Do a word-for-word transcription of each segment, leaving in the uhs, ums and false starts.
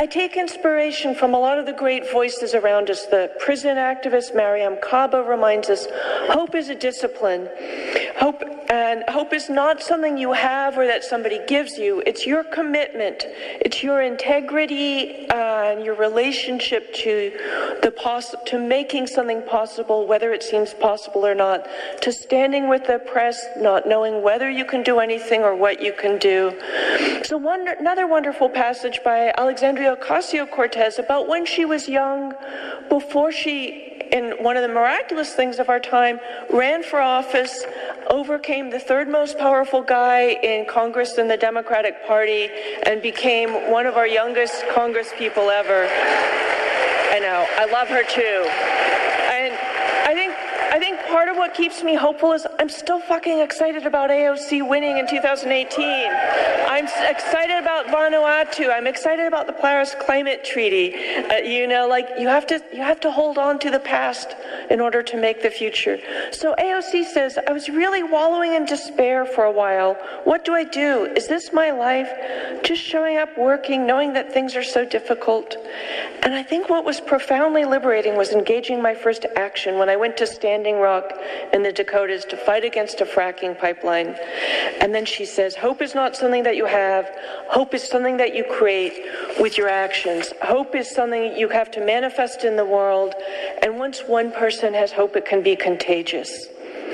I take inspiration from a lot of the great voices around us. The prison activist Mariam Kaba reminds us, hope is a discipline. Hope, and hope is not something you have or that somebody gives you. It's your commitment. It's your integrity uh, and your relationship to the poss- to making something possible, whether it seems possible or not. To standing with the oppressed, not knowing whether you can do anything or what you can do. So one, another wonderful passage by Alexandria Ocasio-Cortez about when she was young, before she, in one of the miraculous things of our time, ran for office, overcame the third most powerful guy in Congress in the Democratic Party, and became one of our youngest Congress people ever. I know, I love her too. And I think I think part of what keeps me hopeful is I'm still fucking excited about A O C winning in two thousand eighteen. I'm excited about Vanuatu. I'm excited about the Paris Climate Treaty. Uh, you know, like you have to you have to hold on to the past in order to make the future. So A O C says, I was really wallowing in despair for a while. What do I do? Is this my life? Just showing up, working, knowing that things are so difficult. And I think what was profoundly liberating was engaging my first action when I went to Standing Rock in the Dakotas to fight against a fracking pipeline. And then she says, hope is not something that you have. Hope is something that you create with your actions. Hope is something you have to manifest in the world. And once one person has hope, it can be contagious.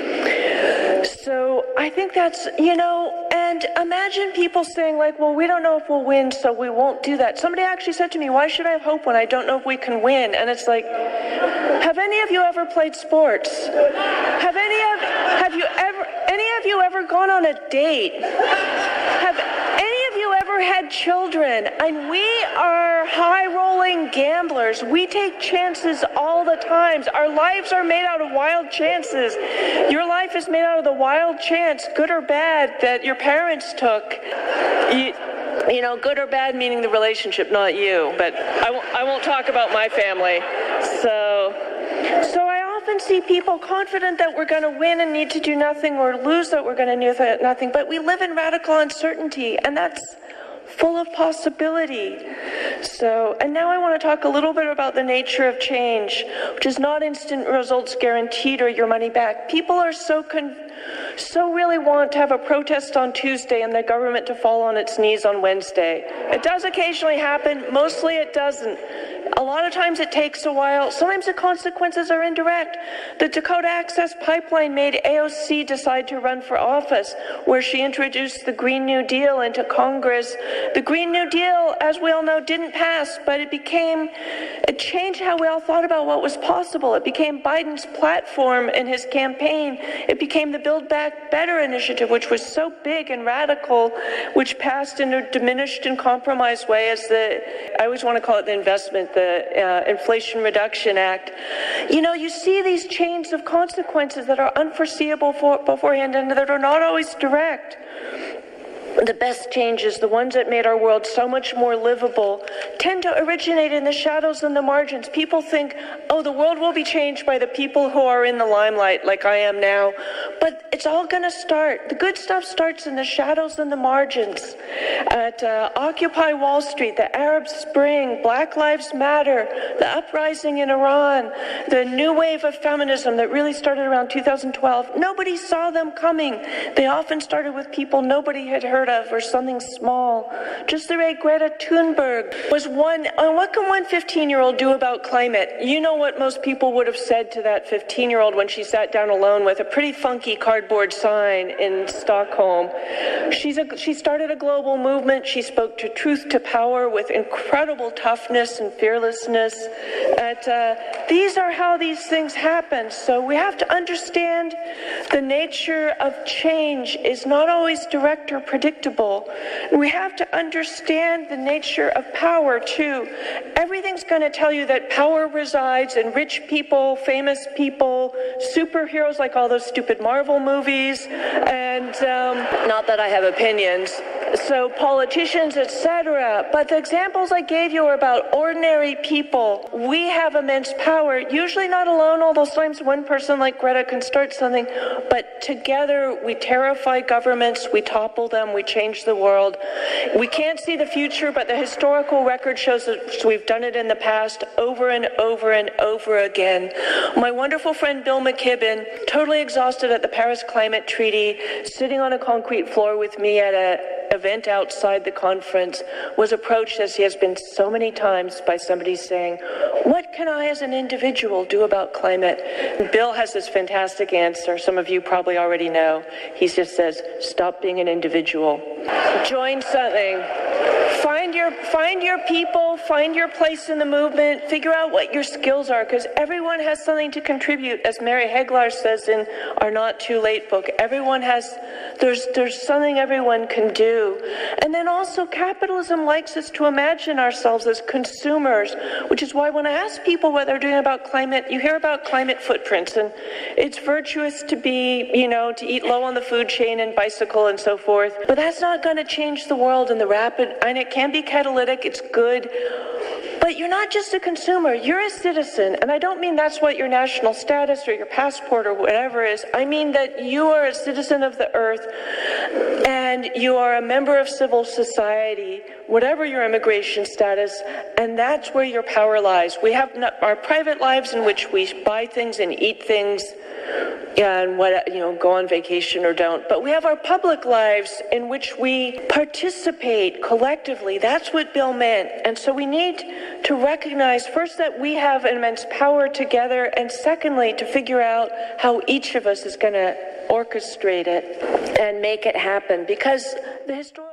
So I think that's, you know, and imagine people saying like, well, we don't know if we'll win, so we won't do that. Somebody actually said to me, why should I have hope when I don't know if we can win? And it's like, have any of you ever played sports? Have any of, have you ever, any of you ever gone on a date? Have any of you ever had children? And we are high-rolling gamblers. We take chances all the time. Our lives are made out of wild chances. Your life is made out of the wild chance, good or bad, that your parents took. You, you know, good or bad meaning the relationship, not you. But I won't, I won't talk about my family. So, so I often see people confident that we're going to win and need to do nothing, or lose that we're going to do nothing. But we live in radical uncertainty, and that's full of possibility. So, and now I want to talk a little bit about the nature of change, which is not instant results guaranteed or your money back. People are so con so really want to have a protest on Tuesday and the government to fall on its knees on Wednesday. It does occasionally happen. Mostly it doesn't. A lot of times it takes a while. Sometimes the consequences are indirect. The Dakota Access Pipeline made A O C decide to run for office, where she introduced the Green New Deal into Congress. The Green New Deal, as we all know, didn't pass, but it became, it changed how we all thought about what was possible. It became Biden's platform in his campaign. It became the Build Back Better initiative, which was so big and radical, which passed in a diminished and compromised way as the, I always want to call it the investment, the uh, Inflation Reduction Act. You know, you see these chains of consequences that are unforeseeable for, beforehand and that are not always direct. The best changes, the ones that made our world so much more livable, tend to originate in the shadows and the margins. People think, oh, the world will be changed by the people who are in the limelight, like I am now. But it's all going to start. The good stuff starts in the shadows and the margins. At uh, Occupy Wall Street, the Arab Spring, Black Lives Matter, the uprising in Iran, the new wave of feminism that really started around two thousand twelve. Nobody saw them coming. They often started with people nobody had heard of, or something small. Just the way Greta Thunberg was one, uh, what can one fifteen-year-old do about climate? You know what most people would have said to that fifteen-year-old when she sat down alone with a pretty funky cardboard sign in Stockholm. She's a, she started a global movement. She spoke to truth to power with incredible toughness and fearlessness. At, uh, these are how these things happen. So we have to understand the nature of change is not always direct or predictable. We have to understand the nature of power too. Everything's going to tell you that power resides in rich people, famous people, superheroes like all those stupid Marvel movies, and um, not that I have opinions. so politicians, et cetera. But the examples I gave you are about ordinary people. We have immense power, usually not alone, although sometimes one person like Greta can start something, but together we terrify governments, we topple them, we change the world. We can't see the future, but the historical record shows that we've done it in the past over and over and over again. My wonderful friend Bill McKibben, totally exhausted at the Paris Climate Treaty, sitting on a concrete floor with me at an event outside the conference, was approached, as he has been so many times, by somebody saying, what can I as an individual do about climate? And Bill has this fantastic answer. Some of you probably already know. He just says, stop being an individual. Join something. Find your, find your people, find your place in the movement, figure out what your skills are, because everyone has something to contribute. As Mary Heglar says in our Not Too Late book, everyone has, there's, there's something everyone can do. And then also capitalism likes us to imagine ourselves as consumers, which is why when I ask people what they're doing about climate, you hear about climate footprints, and it's virtuous to be, you know, to eat low on the food chain and bicycle and so forth, but that's not going to change the world in the rapid, and it can be catalytic, it's good, but you're not just a consumer, you're a citizen. And I don't mean that's what your national status or your passport or whatever is. I mean that you are a citizen of the earth and you are a member of civil society, whatever your immigration status, and that's where your power lies. We have our private lives in which we buy things and eat things and what, you know, go on vacation or don't. But we have our public lives in which we participate collectively. That's what Bill meant. And so we need to recognize first that we have immense power together, and secondly, to figure out how each of us is going to orchestrate it and make it happen. Because the historical...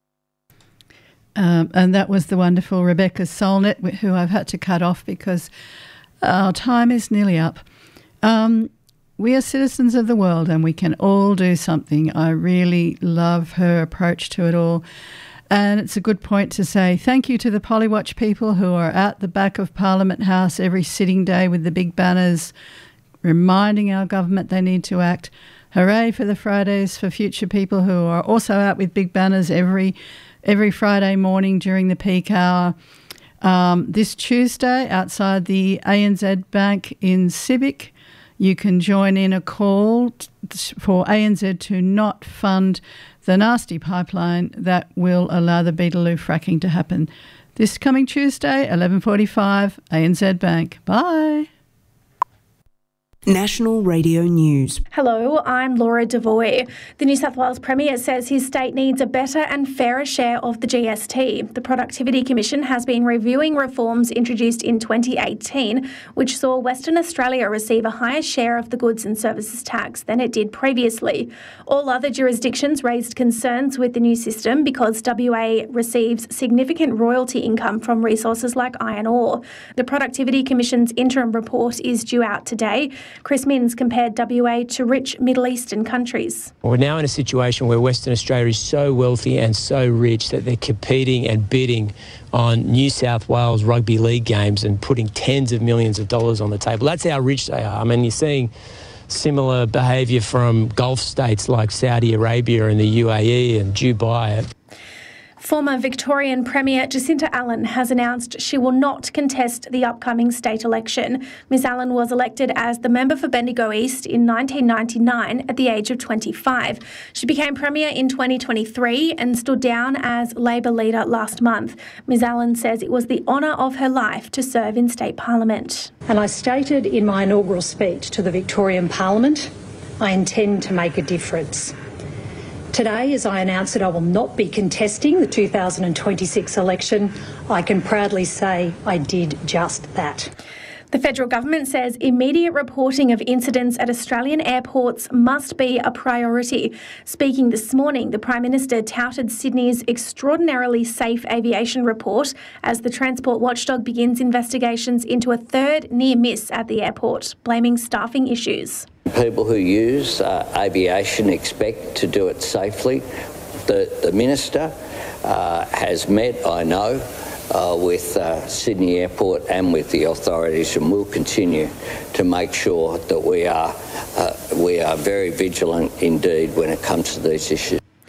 Um, and that was the wonderful Rebecca Solnit, who I've had to cut off because our time is nearly up. Um, we are citizens of the world and we can all do something. I really love her approach to it all. And it's a good point to say thank you to the Polywatch people who are at the back of Parliament House every sitting day with the big banners reminding our government they need to act. Hooray for the Fridays for Future people who are also out with big banners every every Friday morning during the peak hour. Um, this Tuesday outside the A N Z Bank in Civic, you can join in a call t- for A N Z to not fund the nasty pipeline that will allow the Beetaloo fracking to happen. This coming Tuesday, eleven forty-five, A N Z Bank. Bye. National Radio News. Hello, I'm Laura Devoy. The New South Wales Premier says his state needs a better and fairer share of the G S T. The Productivity Commission has been reviewing reforms introduced in twenty eighteen, which saw Western Australia receive a higher share of the goods and services tax than it did previously. All other jurisdictions raised concerns with the new system because W A receives significant royalty income from resources like iron ore. The Productivity Commission's interim report is due out today. Chris Minns compared W A to rich Middle Eastern countries. We're now in a situation where Western Australia is so wealthy and so rich that they're competing and bidding on New South Wales rugby league games and putting tens of millions of dollars on the table. That's how rich they are. I mean, you're seeing similar behaviour from Gulf states like Saudi Arabia and the U A E and Dubai. Former Victorian Premier Jacinta Allen has announced she will not contest the upcoming state election. Miss Allen was elected as the member for Bendigo East in nineteen ninety-nine at the age of twenty-five. She became Premier in twenty twenty-three and stood down as Labor leader last month. Miss Allen says it was the honour of her life to serve in state parliament. And I stated in my inaugural speech to the Victorian Parliament, I intend to make a difference. Today, as I announce that I will not be contesting the two thousand twenty-six election, I can proudly say I did just that. The federal government says immediate reporting of incidents at Australian airports must be a priority. Speaking this morning, the Prime Minister touted Sydney's extraordinarily safe aviation report as the Transport Watchdog begins investigations into a third near miss at the airport, blaming staffing issues. People who use uh, aviation expect to do it safely. The, the Minister uh, has met, I know, uh, with uh, Sydney Airport and with the authorities, and will continue to make sure that we are, uh, we are very vigilant indeed when it comes to these issues.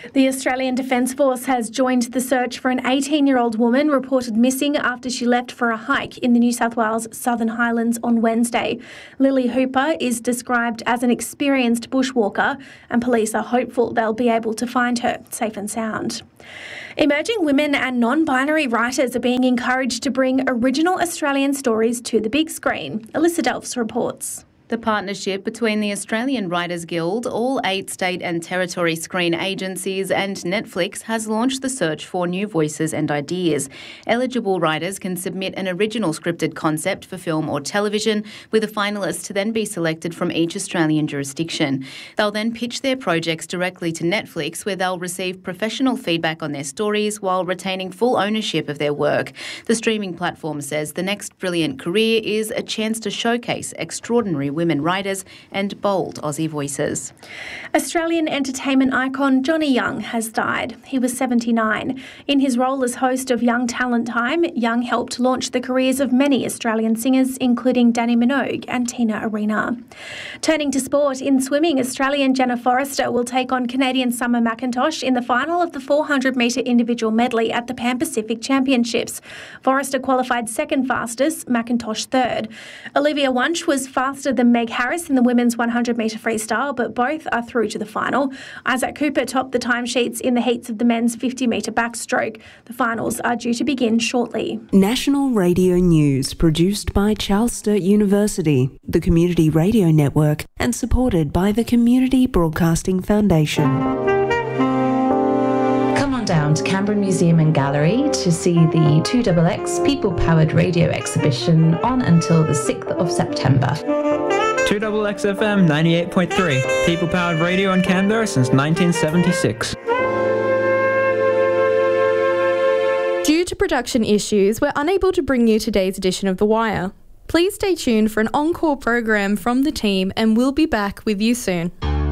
The Australian Defence Force has joined the search for an eighteen-year-old woman reported missing after she left for a hike in the New South Wales Southern Highlands on Wednesday. Lily Hooper is described as an experienced bushwalker, and police are hopeful they'll be able to find her safe and sound. Emerging women and non-binary writers are being encouraged to bring original Australian stories to the big screen. Alyssa Delphs reports. The partnership between the Australian Writers Guild, all eight state and territory screen agencies and Netflix has launched the search for new voices and ideas. Eligible writers can submit an original scripted concept for film or television, with a finalist to then be selected from each Australian jurisdiction. They'll then pitch their projects directly to Netflix, where they'll receive professional feedback on their stories while retaining full ownership of their work. The streaming platform says the next brilliant career is a chance to showcase extraordinary women writers and bold Aussie voices. Australian entertainment icon Johnny Young has died. He was seventy-nine. In his role as host of Young Talent Time, Young helped launch the careers of many Australian singers, including Danny Minogue and Tina Arena. Turning to sport, in swimming, Australian Jenna Forrester will take on Canadian Summer McIntosh in the final of the four hundred metre individual medley at the Pan Pacific Championships. Forrester qualified second fastest, McIntosh third. Olivia Wunsch was faster than Meg Harris in the women's one hundred metre freestyle, but both are through to the final. Isaac Cooper topped the timesheets in the heats of the men's fifty metre backstroke. The finals are due to begin shortly. National Radio News, produced by Charles Sturt University, the Community Radio Network, and supported by the Community Broadcasting Foundation. Down to Canberra Museum and Gallery to see the two X X People Powered Radio exhibition on until the sixth of September. two X X F M ninety-eight point three, People Powered Radio in Canberra since nineteen seventy-six. Due to production issues, we're unable to bring you today's edition of The Wire. Please stay tuned for an encore program from the team, and we'll be back with you soon.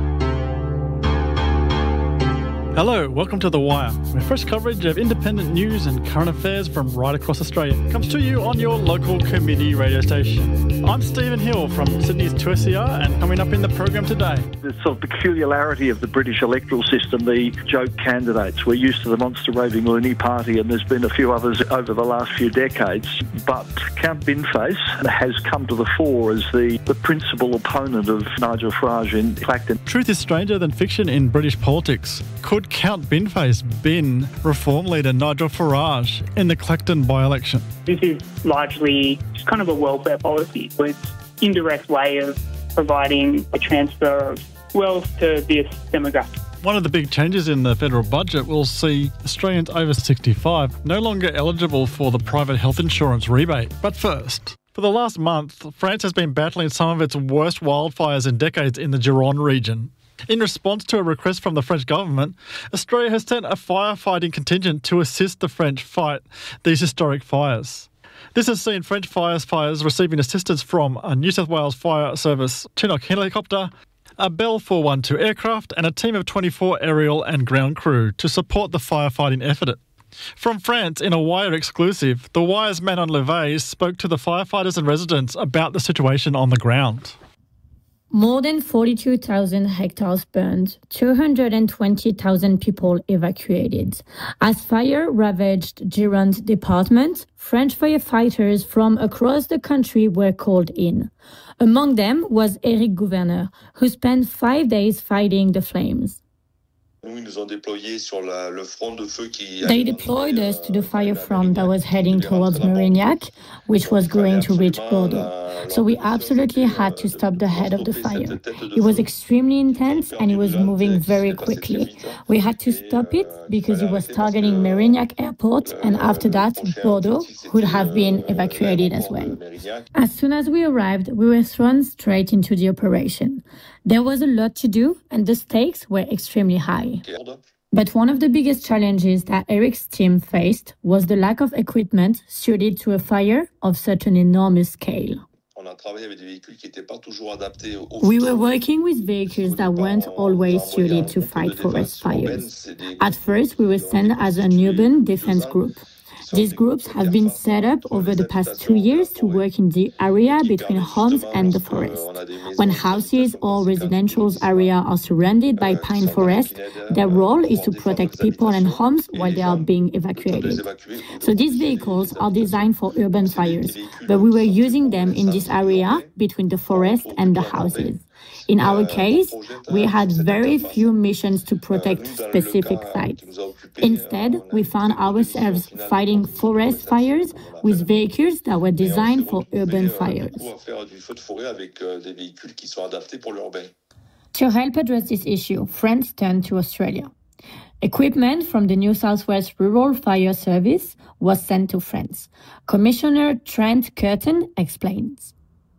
Hello, welcome to The Wire, where fresh coverage of independent news and current affairs from right across Australia comes to you on your local community radio station. I'm Stephen Hill from Sydney's two S E R, and coming up in the program today, the sort of peculiarity of the British electoral system, the joke candidates. We're used to the monster raving loony party, and there's been a few others over the last few decades, but Count Binface has come to the fore as the, the principal opponent of Nigel Farage in Clacton. Truth is stranger than fiction in British politics. Could Count Binface bin Reform leader Nigel Farage in the Clacton by-election? This is largely just kind of a welfare policy. It's an indirect way of providing a transfer of wealth to this demographic. One of the big changes in the federal budget will see Australians over sixty-five no longer eligible for the private health insurance rebate. But first, for the last month, France has been battling some of its worst wildfires in decades in the Gironde region. In response to a request from the French government, Australia has sent a firefighting contingent to assist the French fight these historic fires. This has seen French firefighters receiving assistance from a New South Wales Fire Service Chinook helicopter, a Bell four one two aircraft, and a team of twenty-four aerial and ground crew to support the firefighting effort. From France, in a Wire exclusive, the Wire's Manon Leveille spoke to the firefighters and residents about the situation on the ground. More than forty-two thousand hectares burned, two hundred twenty thousand people evacuated. As fire ravaged Gironde department, French firefighters from across the country were called in. Among them was Éric Gouverneur, who spent five days fighting the flames. They deployed us to the fire front that was heading towards Mérignac, which was going to reach Bordeaux. So we absolutely had to stop the head of the fire. It was extremely intense and it was moving very quickly. We had to stop it because it was targeting Mérignac airport, and after that, Bordeaux would have been evacuated as well. As soon as we arrived, we were thrown straight into the operation. There was a lot to do and the stakes were extremely high. But one of the biggest challenges that Eric's team faced was the lack of equipment suited to a fire of such an enormous scale. We were working with vehicles that weren't always suited to fight forest fires. At first, we were sent as an urban defense group. These groups have been set up over the past two years to work in the area between homes and the forest. When houses or residential areas are surrounded by pine forest, their role is to protect people and homes while they are being evacuated. So these vehicles are designed for urban fires, but we were using them in this area between the forest and the houses. In our case, we had very few missions to protect specific sites. Instead, we found ourselves fighting forest fires with vehicles that were designed for urban fires. To help address this issue, France turned to Australia. Equipment from the New South Wales Rural Fire Service was sent to France. Commissioner Trent Curtin explains.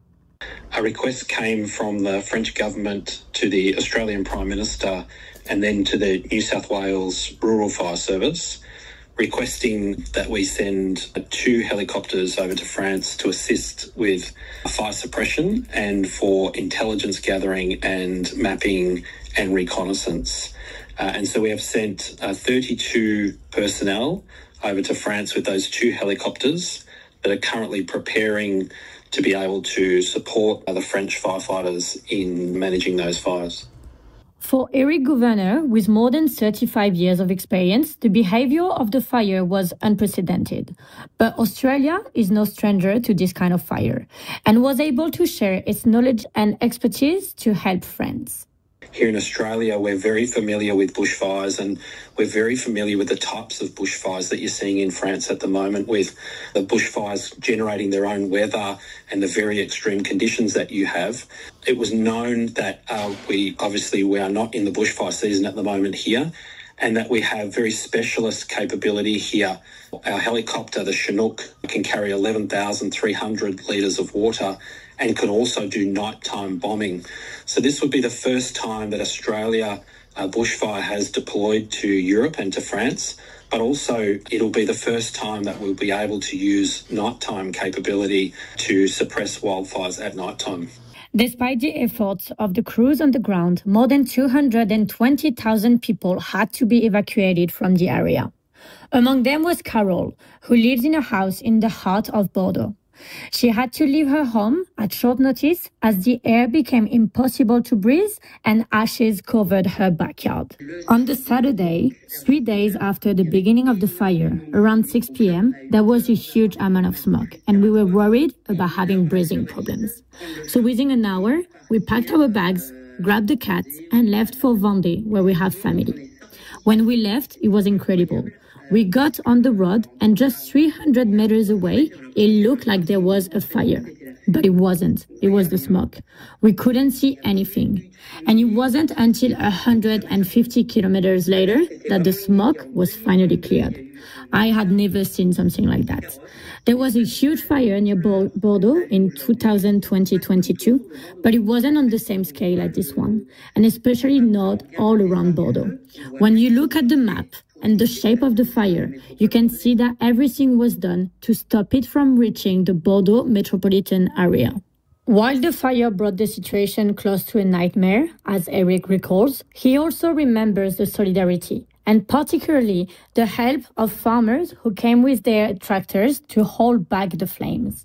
A request came from the French government to the Australian Prime Minister and then to the New South Wales Rural Fire Service, requesting that we send two helicopters over to France to assist with fire suppression and for intelligence gathering and mapping and reconnaissance. Uh, and so we have sent uh, thirty-two personnel over to France with those two helicopters that are currently preparing to be able to support the French firefighters in managing those fires. For Eric Governor, with more than thirty-five years of experience, the behaviour of the fire was unprecedented. But Australia is no stranger to this kind of fire and was able to share its knowledge and expertise to help France. Here in Australia, we're very familiar with bushfires and we're very familiar with the types of bushfires that you're seeing in France at the moment, with the bushfires generating their own weather and the very extreme conditions that you have. It was known that uh, we obviously we are not in the bushfire season at the moment here, and that we have very specialist capability here. Our helicopter, the Chinook, can carry eleven thousand three hundred litres of water and can also do nighttime bombing. So this would be the first time that Australia uh, bushfire has deployed to Europe and to France, but also it'll be the first time that we'll be able to use nighttime capability to suppress wildfires at nighttime. Despite the efforts of the crews on the ground, more than two hundred twenty thousand people had to be evacuated from the area. Among them was Carol, who lives in a house in the heart of Bordeaux. She had to leave her home at short notice as the air became impossible to breathe and ashes covered her backyard. On the Saturday, three days after the beginning of the fire, around six p.m., there was a huge amount of smoke and we were worried about having breathing problems. So within an hour, we packed our bags, grabbed the cats and left for Vendée, where we have family. When we left, it was incredible. We got on the road and just three hundred meters away, it looked like there was a fire. But it wasn't. It was the smoke. We couldn't see anything. And it wasn't until one hundred fifty kilometers later that the smoke was finally cleared. I had never seen something like that. There was a huge fire near Bordeaux in two thousand twenty to twenty-two, but it wasn't on the same scale as this one, and especially not all around Bordeaux. When you look at the map and the shape of the fire, you can see that everything was done to stop it from reaching the Bordeaux metropolitan area. While the fire brought the situation close to a nightmare, as Eric recalls, he also remembers the solidarity, and particularly the help of farmers who came with their tractors to hold back the flames.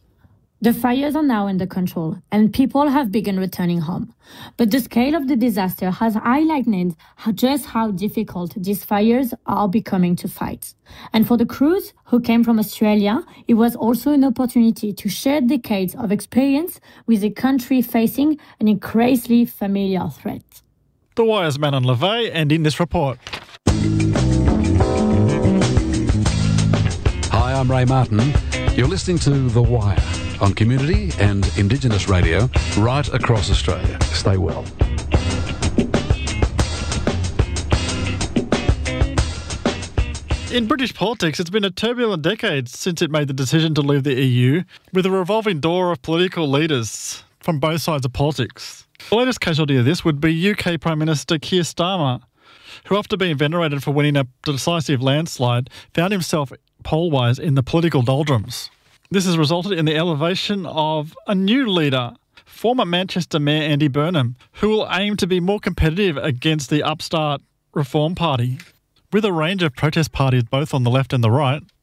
The fires are now under control, and people have begun returning home. But the scale of the disaster has highlighted how, just how difficult these fires are becoming to fight. And for the crews who came from Australia, it was also an opportunity to share decades of experience with a country facing an increasingly familiar threat. The Wire's Manon LeVay, and in this report. Hi, I'm Ray Martin. You're listening to The Wire on Community and Indigenous radio right across Australia. Stay well. In British politics, it's been a turbulent decade since it made the decision to leave the E U, with a revolving door of political leaders from both sides of politics. The latest casualty of this would be U K Prime Minister Keir Starmer, who, after being venerated for winning a decisive landslide, found himself poll-wise in the political doldrums. This has resulted in the elevation of a new leader, former Manchester Mayor Andy Burnham, who will aim to be more competitive against the upstart Reform Party. With a range of protest parties both on the left and the right,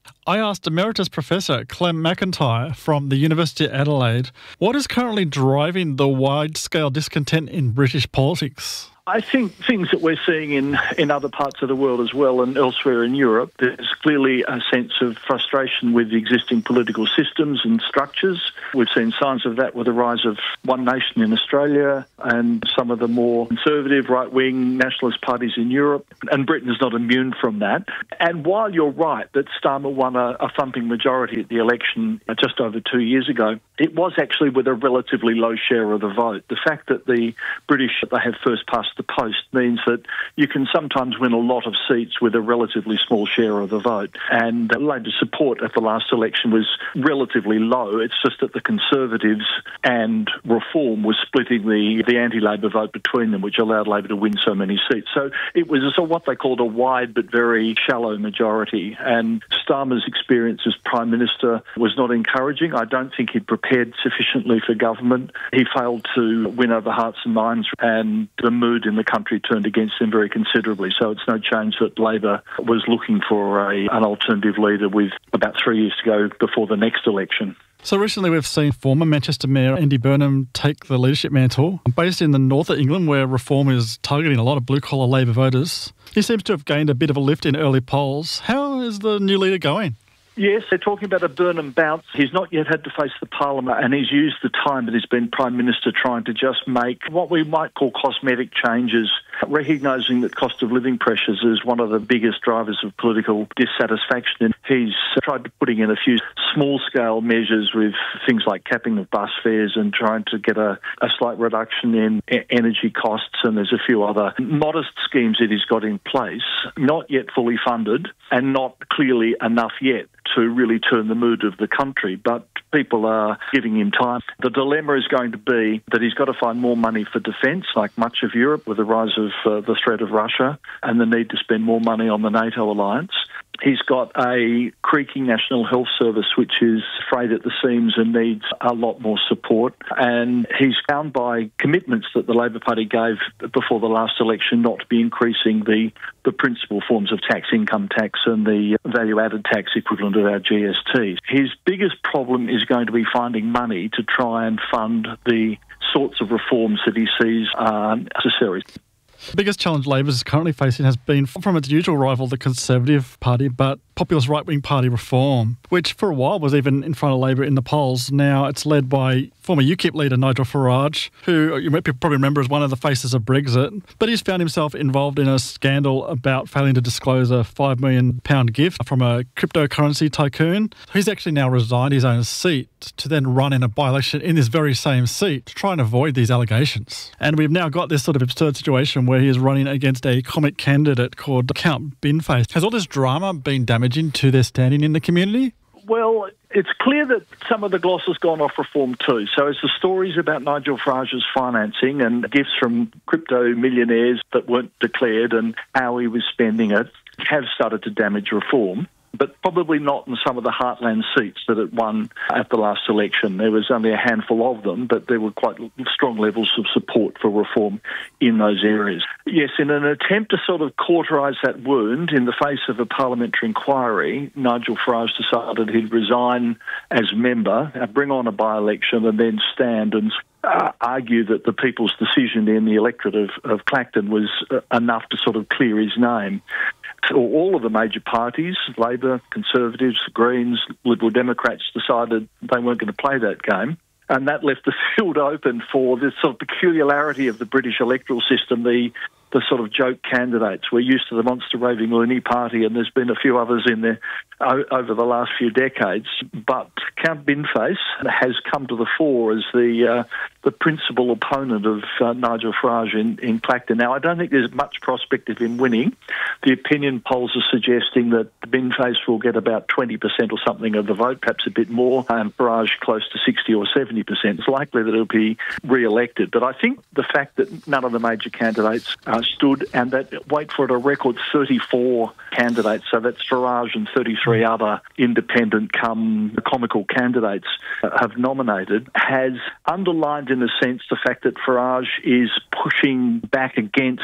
I asked Emeritus Professor Clem McIntyre from the University of Adelaide what is currently driving the wide-scale discontent in British politics. I think things that we're seeing in, in other parts of the world as well and elsewhere in Europe, there's clearly a sense of frustration with the existing political systems and structures. We've seen signs of that with the rise of One Nation in Australia and some of the more conservative right-wing nationalist parties in Europe, and Britain is not immune from that. And while you're right that Starmer won a, a thumping majority at the election just over two years ago, it was actually with a relatively low share of the vote. The fact that the British, they have first past the post means that you can sometimes win a lot of seats with a relatively small share of the vote. And Labor's support at the last election was relatively low. It's just that the Conservatives and Reform was splitting the, the anti-Labor vote between them, which allowed Labor to win so many seats. So it was a, what they called a wide but very shallow majority. And Starmer's experience as Prime Minister was not encouraging. I don't think he'd prepared sufficiently for government. He failed to win over hearts and minds, and the mood in the country turned against him very considerably. So it's no change that Labor was looking for a, an alternative leader with about three years to go before the next election. So recently we've seen former Manchester Mayor Andy Burnham take the leadership mantle. Based in the north of England, where Reform is targeting a lot of blue-collar Labor voters, he seems to have gained a bit of a lift in early polls. How is the new leader going? Yes, they're talking about a Burnham bounce. He's not yet had to face the Parliament, and he's used the time that he's been Prime Minister trying to just make what we might call cosmetic changes, recognising that cost of living pressures is one of the biggest drivers of political dissatisfaction. And he's tried putting in a few small-scale measures with things like capping of bus fares and trying to get a, a slight reduction in energy costs, and there's a few other modest schemes that he's got in place, not yet fully funded and not clearly enough yet to really turn the mood of the country, but people are giving him time. The dilemma is going to be that he's got to find more money for defence, like much of Europe, with the rise of uh, the threat of Russia and the need to spend more money on the NATO alliance. He's got a creaking National Health Service which is frayed at the seams and needs a lot more support. And he's bound by commitments that the Labor Party gave before the last election not to be increasing the, the principal forms of tax, income tax and the value-added tax equivalent of our G S T. His biggest problem is going to be finding money to try and fund the sorts of reforms that he sees are necessary. The biggest challenge Labor is currently facing has been from its usual rival, the Conservative Party, but populist right-wing party Reform, which for a while was even in front of Labor in the polls. Now it's led by former UKIP leader Nigel Farage, who you might probably remember as one of the faces of Brexit, but he's found himself involved in a scandal about failing to disclose a five million pound gift from a cryptocurrency tycoon. He's actually now resigned his own seat to then run in a by-election in this very same seat to try and avoid these allegations. And we've now got this sort of absurd situation where he is running against a comic candidate called Count Binface. Has all this drama been damaging to their standing in the community? Well, it's clear that some of the gloss has gone off Reform too. So as the stories about Nigel Farage's financing and gifts from crypto millionaires that weren't declared and how he was spending it have started to damage Reform, but probably not in some of the heartland seats that it won at the last election. There was only a handful of them, but there were quite strong levels of support for Reform in those areas. Yes, in an attempt to sort of cauterise that wound in the face of a parliamentary inquiry, Nigel Farage decided he'd resign as member, bring on a by-election and then stand and Uh, argue that the people's decision in the electorate of, of Clacton was uh, enough to sort of clear his name. So all of the major parties, Labor, Conservatives, Greens, Liberal Democrats, decided they weren't going to play that game. And that left the field open for this sort of peculiarity of the British electoral system, the the sort of joke candidates. We're used to the monster raving loony party, and there's been a few others in there o- over the last few decades. But Count Binface has come to the fore as the uh, the principal opponent of uh, Nigel Farage in, in Clacton. Now, I don't think there's much prospect of him winning. The opinion polls are suggesting that Binface will get about twenty percent or something of the vote, perhaps a bit more, and Farage close to sixty or seventy percent. It's likely that he'll be re-elected. But I think the fact that none of the major candidates uh, stood, and that, wait for it, a record thirty-four candidates, so that's Farage and thirty-three other independent come comical candidates uh, have nominated, has underlined in a sense the fact that Farage is pushing back against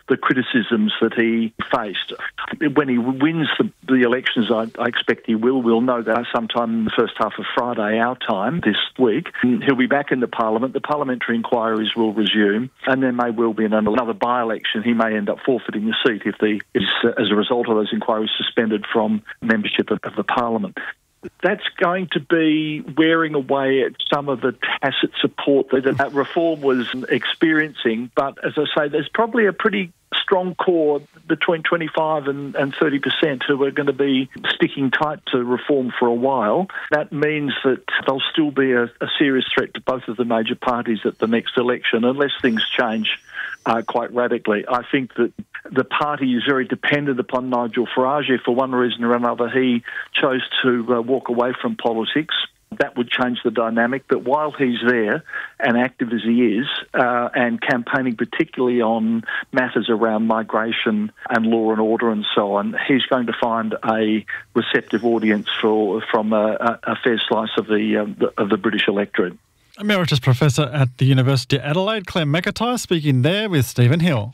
the criticisms that he faced. When he wins the, the elections, I, I expect he will. We'll know that sometime in the first half of Friday, our time, this week. He'll be back in the Parliament. The parliamentary inquiries will resume, and there may well be another by-election. He may end up forfeiting the seat if the is, uh, as a result of those inquiries, suspended from membership of, of the Parliament. That's going to be wearing away at some of the tacit support that that reform was experiencing. But as I say, there's probably a pretty strong core between twenty-five and, and thirty percent who are going to be sticking tight to reform for a while. That means that there'll still be a, a serious threat to both of the major parties at the next election, unless things change uh, quite radically. I think that the party is very dependent upon Nigel Farage. If for one reason or another he chose to uh, walk away from politics, that would change the dynamic. But while he's there, and active as he is, uh, and campaigning particularly on matters around migration and law and order and so on, he's going to find a receptive audience for from a, a fair slice of the, um, the of the British electorate. Emeritus Professor at the University of Adelaide, Claire McIntyre, speaking there with Stephen Hill.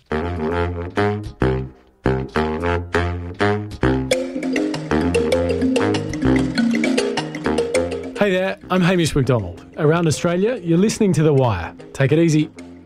Hey there, I'm Hamish McDonald. Around Australia, you're listening to The Wire. Take it easy.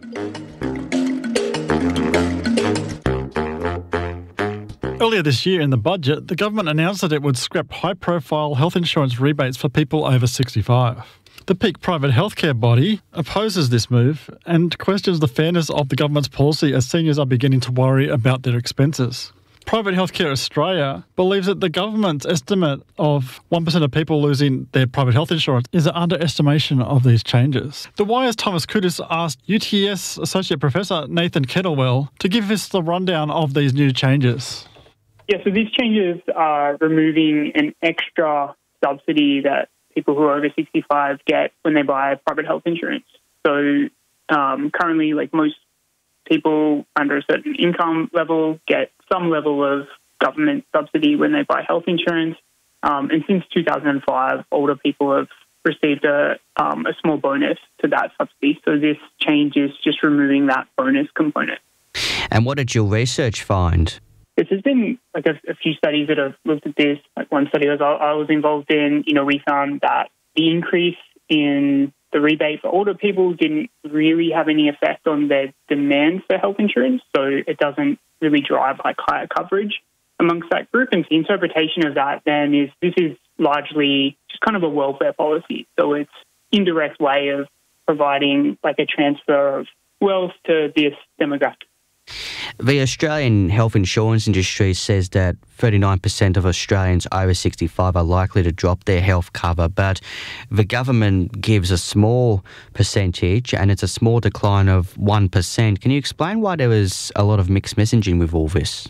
Earlier this year in the budget, the government announced that it would scrap high-profile health insurance rebates for people over sixty-five. The peak private healthcare body opposes this move and questions the fairness of the government's policy as seniors are beginning to worry about their expenses. Private Healthcare Australia believes that the government's estimate of one percent of people losing their private health insurance is an underestimation of these changes. The Wire's Thomas Kudus asked U T S Associate Professor Nathan Kettlewell to give us the rundown of these new changes. Yeah, so these changes are removing an extra subsidy that people who are over sixty-five get when they buy private health insurance. So um, currently, like most people under a certain income level get some level of government subsidy when they buy health insurance. Um, and since two thousand five, older people have received a, um, a small bonus to that subsidy. So this change is just removing that bonus component. And what did your research find? Yes, there's been like a, a few studies that have looked at this. Like one study was I, I was involved in, you know, we found that the increase in the rebate for older people didn't really have any effect on their demand for health insurance. So it doesn't really drive like higher coverage amongst that group. And the interpretation of that then is this is largely just kind of a welfare policy. So it's indirect way of providing like a transfer of wealth to this demographic. The Australian health insurance industry says that thirty-nine percent of Australians over sixty-five are likely to drop their health cover, but the government gives a small percentage and it's a small decline of one percent. Can you explain why there was a lot of mixed messaging with all this?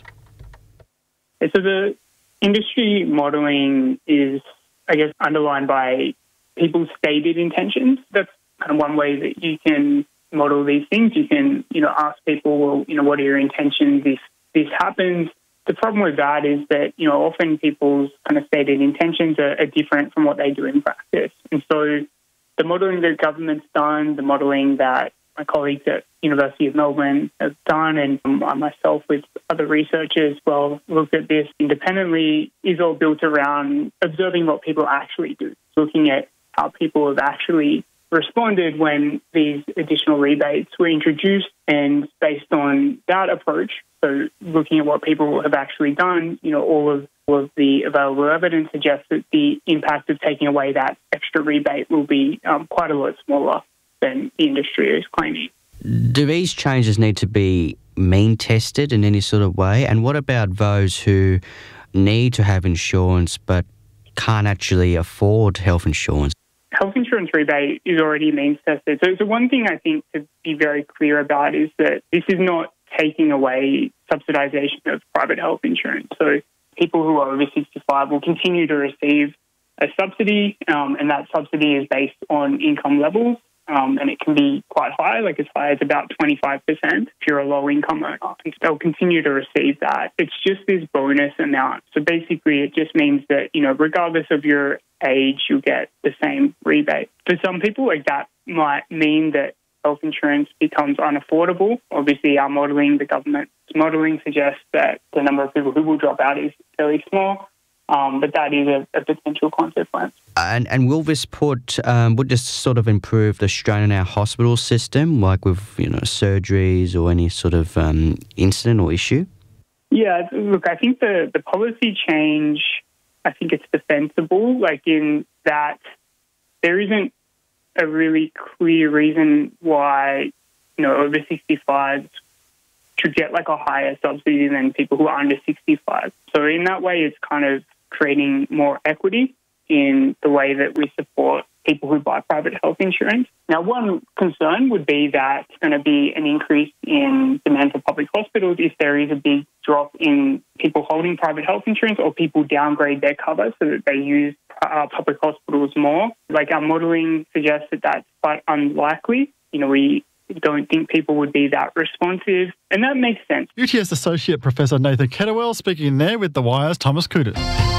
So the industry modelling is, I guess, underlined by people's stated intentions. That's kind of one way that you can model these things. You can, you know, ask people, well, you know, what are your intentions if this happens? The problem with that is that, you know, often people's kind of stated intentions are, are different from what they do in practice. And so the modelling that government's done, the modelling that my colleagues at University of Melbourne have done, and I myself with other researchers well looked at this independently, is all built around observing what people actually do, looking at how people have actually responded when these additional rebates were introduced, and based on that approach, so looking at what people have actually done, you know, all of, all of the available evidence suggests that the impact of taking away that extra rebate will be um, quite a lot smaller than the industry is claiming. Do these changes need to be mean tested in any sort of way? And what about those who need to have insurance but can't actually afford health insurance? Health insurance rebate is already means tested. So, so one thing I think to be very clear about is that this is not taking away subsidisation of private health insurance. So people who are over sixty-five will continue to receive a subsidy, um, and that subsidy is based on income levels, um, and it can be quite high, like as high as about twenty-five percent if you're a low-income earner. And they'll continue to receive that. It's just this bonus amount. So basically it just means that, you know, regardless of your age, you'll get the same rebate. For some people, like that might mean that health insurance becomes unaffordable. Obviously, our modelling, the government's modelling suggests that the number of people who will drop out is fairly small, um, but that is a, a potential consequence. And and will this put, um, would this sort of improve the strain in our hospital system, like with, you know, surgeries or any sort of um, incident or issue? Yeah, look, I think the, the policy change, I think it's defensible, like in that there isn't a really clear reason why, you know, over sixty-fives should get like a higher subsidy than people who are under sixty-five. So in that way, it's kind of creating more equity in the way that we support people who buy private health insurance. Now, one concern would be that there's going to be an increase in demand for public hospitals if there is a big drop in people holding private health insurance or people downgrade their cover so that they use uh, public hospitals more. Like our modelling suggests that that's quite unlikely. You know, we don't think people would be that responsive, and that makes sense. U T S Associate Professor Nathan Kettlewell speaking there with The Wire's Thomas Koudis.